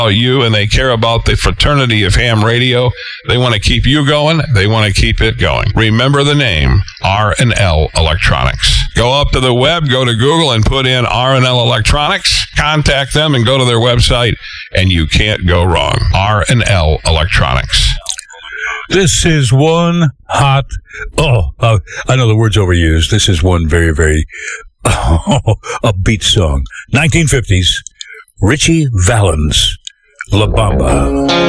you, and they care about the fraternity of ham radio. They want to keep you going. They want to keep it going. Remember the name, R&L Electronics. Go up to the web, go to Google, and put in R&L Electronics. Contact them and go to their website, and you can't go wrong. R&L Electronics. This is one hot, I know the word's overused. This is one very, very upbeat song. 1950s, Richie Valens, La Bamba.